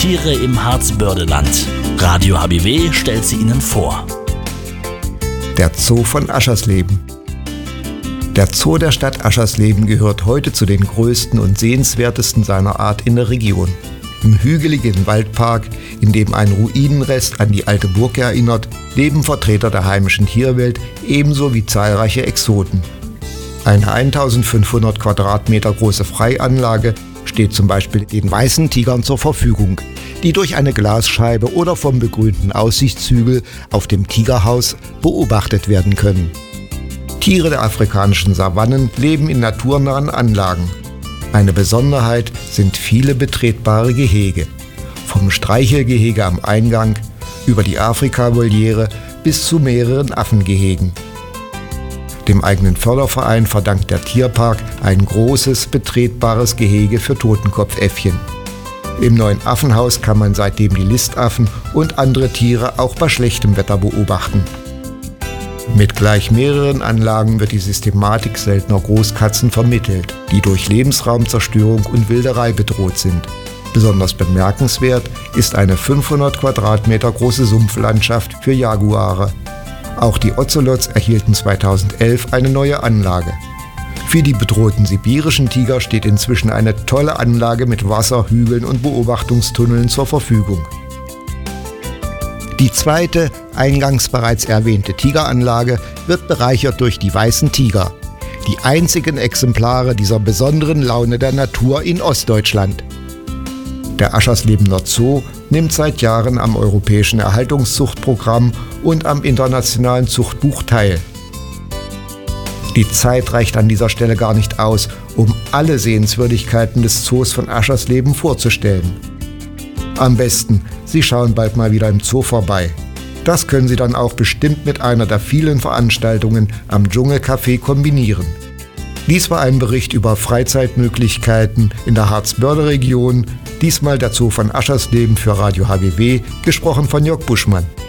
Tiere im Harzbördeland. Radio HBW stellt sie Ihnen vor. Der Zoo von Aschersleben. Der Zoo der Stadt Aschersleben gehört heute zu den größten und sehenswertesten seiner Art in der Region. Im hügeligen Waldpark, in dem ein Ruinenrest an die alte Burg erinnert, leben Vertreter der heimischen Tierwelt ebenso wie zahlreiche Exoten. Eine 1500 Quadratmeter große Freianlage steht zum Beispiel den weißen Tigern zur Verfügung, die durch eine Glasscheibe oder vom begrünten Aussichtshügel auf dem Tigerhaus beobachtet werden können. Tiere der afrikanischen Savannen leben in naturnahen Anlagen. Eine Besonderheit sind viele betretbare Gehege. Vom Streichelgehege am Eingang über die Afrika-Voliere bis zu mehreren Affengehegen. Dem eigenen Förderverein verdankt der Tierpark ein großes, betretbares Gehege für Totenkopfäffchen. Im neuen Affenhaus kann man seitdem die Listaffen und andere Tiere auch bei schlechtem Wetter beobachten. Mit gleich mehreren Anlagen wird die Systematik seltener Großkatzen vermittelt, die durch Lebensraumzerstörung und Wilderei bedroht sind. Besonders bemerkenswert ist eine 500 Quadratmeter große Sumpflandschaft für Jaguare. Auch die Ozelots erhielten 2011 eine neue Anlage. Für die bedrohten sibirischen Tiger steht inzwischen eine tolle Anlage mit Wasser, Hügeln und Beobachtungstunneln zur Verfügung. Die zweite, eingangs bereits erwähnte Tigeranlage wird bereichert durch die weißen Tiger, die einzigen Exemplare dieser besonderen Laune der Natur in Ostdeutschland. Der Ascherslebener Zoo nimmt seit Jahren am europäischen Erhaltungszuchtprogramm und am internationalen Zuchtbuch teil. Die Zeit reicht an dieser Stelle gar nicht aus, um alle Sehenswürdigkeiten des Zoos von Aschersleben vorzustellen. Am besten, Sie schauen bald mal wieder im Zoo vorbei. Das können Sie dann auch bestimmt mit einer der vielen Veranstaltungen am Dschungelcafé kombinieren. Dies war ein Bericht über Freizeitmöglichkeiten in der Harzbörde-Region, diesmal der Zoo von Aschersleben für Radio HBW, gesprochen von Jörg Buschmann.